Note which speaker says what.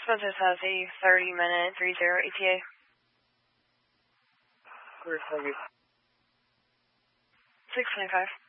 Speaker 1: Spencer's has a 30-minute 30 ETA.
Speaker 2: Clear, thank you.
Speaker 1: 625.